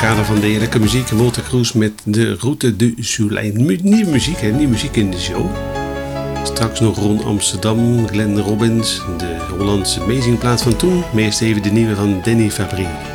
kader van de heerlijke muziek. Walter Cruz met de Route du Soleil. Nieuwe muziek, hè? Nieuwe muziek in de show. Straks nog Ron Amsterdam, Glenn Robbins, de Hollandse amazingplaat van toen. Maar eerst even de nieuwe van Danny Fabry.